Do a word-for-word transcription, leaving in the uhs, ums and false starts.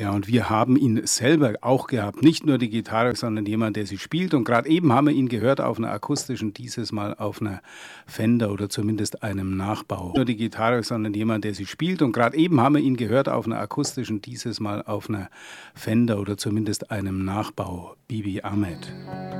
Ja, und wir haben ihn selber auch gehabt. Nicht nur die Gitarre, sondern jemand, der sie spielt. Und gerade eben haben wir ihn gehört auf einer akustischen, dieses Mal auf einer Fender oder zumindest einem Nachbau. Nicht nur die Gitarre, sondern jemand, der sie spielt. Und gerade eben haben wir ihn gehört auf einer akustischen, dieses Mal auf einer Fender oder zumindest einem Nachbau. Bibi Ahmed.